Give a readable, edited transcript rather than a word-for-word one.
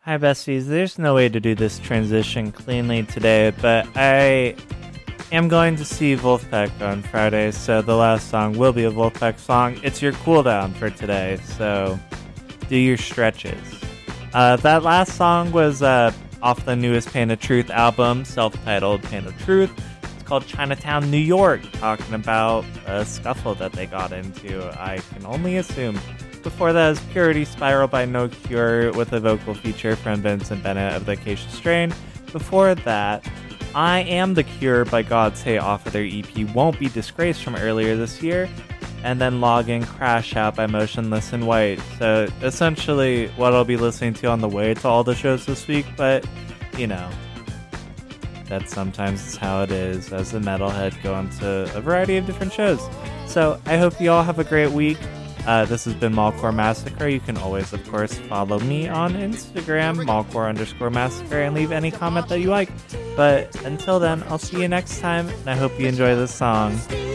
Hi, besties. There's no way to do this transition cleanly today, but I am going to see Wolfpack on Friday, so the last song will be a Wolfpack song. It's your cooldown for today, so do your stretches. That last song was off the newest Pain of Truth album, self-titled Pain of Truth. It's called Chinatown, New York, talking about a scuffle that they got into, I can only assume. Before that is Purity Spiral by No Cure with a vocal feature from Vincent Bennett of the Acacia Strain. Before that, I Am the Cure by God's Hate off of their EP Won't Be Disgraced from earlier this year. And then Login Crash Out by Motionless in White. So essentially what I'll be listening to on the way to all the shows this week, but you know, that sometimes is how it is as a metalhead going to a variety of different shows. So I hope you all have a great week. This has been Mallcore Massacre. You can always, of course, follow me on Instagram, Mallcore_Massacre, and leave any comment that you like. But until then, I'll see you next time, and I hope you enjoy this song.